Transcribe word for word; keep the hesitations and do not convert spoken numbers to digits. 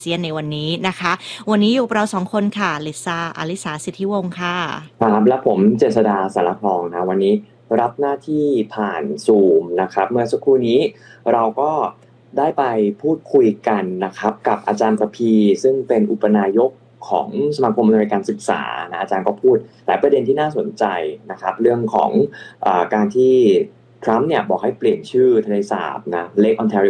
เซียนในวันนี้นะคะวันนี้อยู่กับเราสองคนค่ะลิซ่าอลิสาสิทธิวงศ์ค่ะครับและผมเจษดาสารทองนะวันนี้รับหน้าที่ผ่านซูมนะครับเมื่อสักครู่นี้เราก็ได้ไปพูดคุยกันนะครับกับอาจารย์ประพีซึ่งเป็นอุปนายกของสมาคมอเมริกันศึกษานะอาจารย์ก็พูดหลายประเด็นที่น่าสนใจนะครับเรื่องของเอ่อการที่ทรัมป์เนี่ยบอกให้เปลี่ยนชื่อทะเลสาบนะเลคออนแทริ